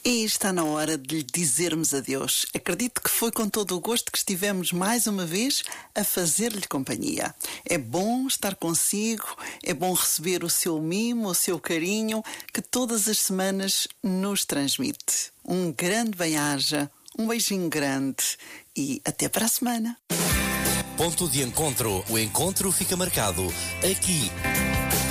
E está na hora de lhe dizermos adeus. Acredito que foi com todo o gosto que estivemos mais uma vez a fazer-lhe companhia. É bom estar consigo, é bom receber o seu mimo, o seu carinho, que todas as semanas nos transmite. Um grande bem-aja, um beijinho grande e até para a semana. Ponto de encontro. O encontro fica marcado aqui